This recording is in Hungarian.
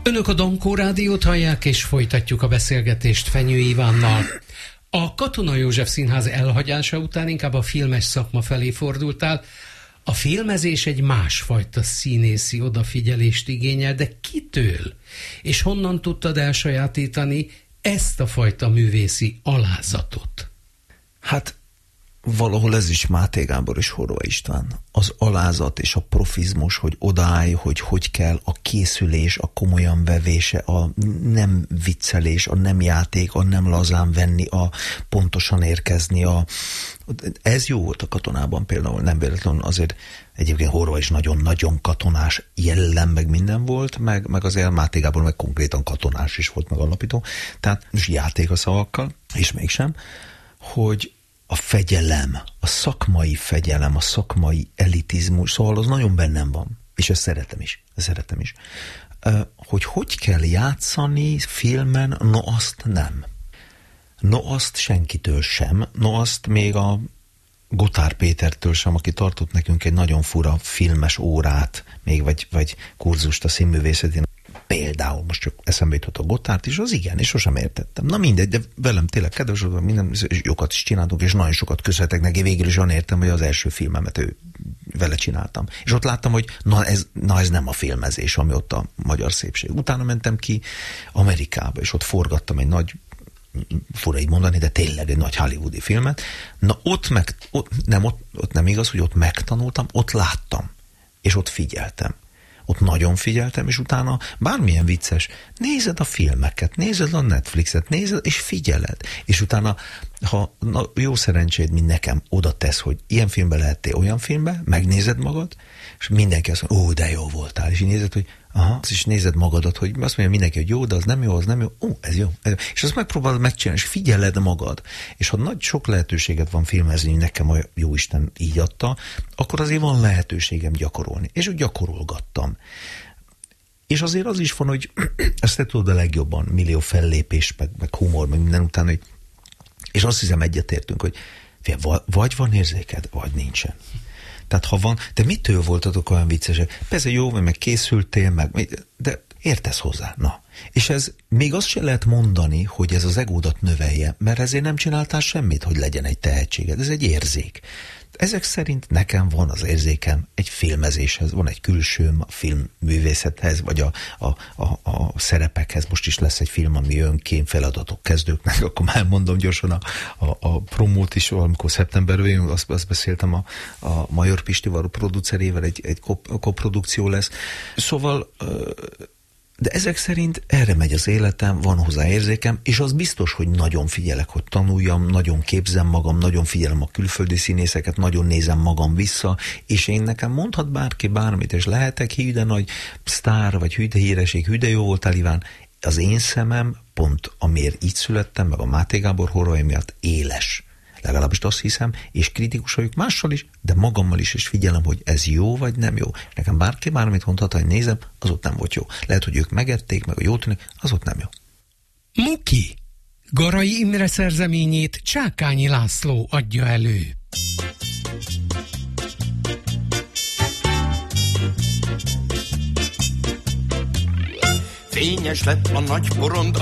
Önök a Dankó Rádiót hallják, és folytatjuk a beszélgetést Fenyő Ivánnal. A Katona József Színház elhagyása után inkább a filmes szakma felé fordultál. A filmezés egy másfajta színészi odafigyelést igényel, de kitől? És honnan tudtad elsajátítani ezt a fajta művészi alázatot? Hát valahol ez is Máté Gábor és Horva István. Az alázat és a profizmus, hogy odaállj, hogy kell a készülés, a komolyan vevése, a nem viccelés, a nem játék, a nem lazán venni, a pontosan érkezni. Ez jó volt a Katonában például, nem véletlenül azért egyébként Horva is nagyon-nagyon katonás jellem, meg minden volt, meg azért Máté Gábor meg konkrétan katonás is volt, meg alapító. Tehát most játék a szavakkal, és mégsem, hogy a fegyelem, a szakmai fegyelem, a szakmai elitizmus, szóval az nagyon bennem van, és ezt szeretem is. Hogy kell játszani filmen, no azt nem. No azt senkitől sem, no azt még a Gotár Pétertől sem, aki tartott nekünk egy nagyon fura filmes órát, még vagy kurzust a színművészetén. Például most csak eszembe jutott a Gotárt is, az igen, és sosem értettem. Na mindegy, de velem tényleg kedves, minden jókat is csináltunk, és nagyon sokat köszönhetek neki, végül is olyan értem, hogy az első filmemet vele csináltam. És ott láttam, hogy na ez nem a filmezés, ami ott a magyar szépség. Utána mentem ki Amerikába, és ott forgattam egy nagy, fura így mondani, de tényleg egy nagy hollywoodi filmet. Na ott nem igaz, hogy ott megtanultam, ott láttam, és ott figyeltem. Ott nagyon figyeltem, és utána bármilyen vicces, nézed a filmeket, nézed a Netflixet, nézed, és figyeled. És utána, ha jó szerencséd, mint nekem, oda tesz, hogy ilyen filmbe lehettél, olyan filmbe, megnézed magad, és mindenki azt mondja, ó, de jó voltál. És így nézed, hogy aha, és nézed magadat, hogy azt mondja mindenki, hogy jó, de az nem jó, ó, ez jó. És azt megpróbálod megcsinálni, és figyeled magad. És ha sok lehetőséget van filmezni, nekem a Jóisten így adta, akkor azért van lehetőségem gyakorolni. És úgy gyakorolgattam. És azért az is van, hogy ezt te tudod a legjobban, millió fellépés, meg humor, meg minden után, hogy, és azt hiszem egyetértünk, hogy vagy van érzéked, vagy nincsen. Tehát ha van, de mitől voltatok olyan viccesek? Persze jó, meg készültél, de értesz hozzá, na. És ez még azt sem lehet mondani, hogy ez az egódat növelje, mert ezért nem csináltál semmit, hogy legyen egy tehetséged. Ez egy érzék. Ezek szerint nekem van az érzékem egy filmezéshez, van egy külsőm a filmművészethez, vagy a szerepekhez. Most is lesz egy film, ami önként feladatok kezdőknek, akkor már mondom gyorsan a promót is, amikor szeptemberben, azt beszéltem a Major Pistival, a producerével, egy koprodukció lesz. Szóval de ezek szerint erre megy az életem, van hozzá érzékem, és az biztos, hogy nagyon figyelek, hogy tanuljam, nagyon képzem magam, nagyon figyelem a külföldi színészeket, nagyon nézem magam vissza, és én nekem mondhat bárki bármit, és lehetek hűde nagy sztár, vagy hűde híreség, hűde jó voltál, Iván. Az én szemem pont, amiért így születtem, meg a Máté Gábor Horva miatt éles. Legalábbis azt hiszem, és kritikus vagyok mással is, de magammal is, és figyelem, hogy ez jó vagy nem jó. Nekem bárki bármit mondhat, hogy nézem, az ott nem volt jó. Lehet, hogy ők megették, meg a jó tűnik, az ott nem jó. Muki. Garai Imre szerzeményét Csákányi László adja elő. Fényes lett a nagy porond,